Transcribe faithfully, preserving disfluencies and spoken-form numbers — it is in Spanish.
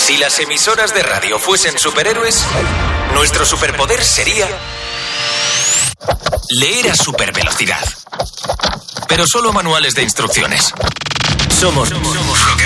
Si las emisoras de radio fuesen superhéroes, nuestro superpoder sería leer a supervelocidad. Pero solo manuales de instrucciones. Somos, somos lo que